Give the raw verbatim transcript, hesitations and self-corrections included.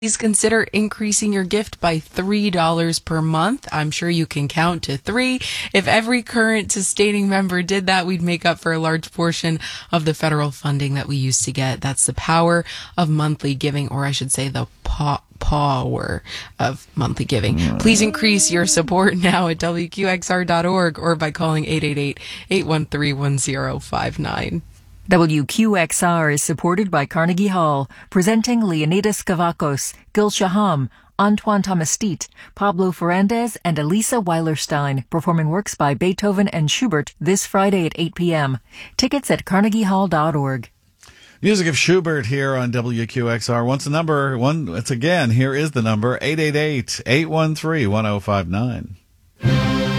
Please consider increasing your gift by three dollars per month. I'm sure you can count to three. If every current sustaining member did that, we'd make up for a large portion of the federal funding that we used to get. That's the power of monthly giving, or I should say the po- power of monthly giving. Please increase your support now at W Q X R dot org or by calling eight eight eight, eight one three, one zero five nine. W Q X R is supported by Carnegie Hall, presenting Leonidas Kavakos, Gil Shaham, Antoine Tomastit, Pablo Ferrandez, and Elisa Weilerstein, performing works by Beethoven and Schubert this Friday at eight p.m. Tickets at carnegie hall dot org. Music of Schubert here on W Q X R. Once the number, one, it's again, here is the number, eight eight eight, eight one three, one zero five nine.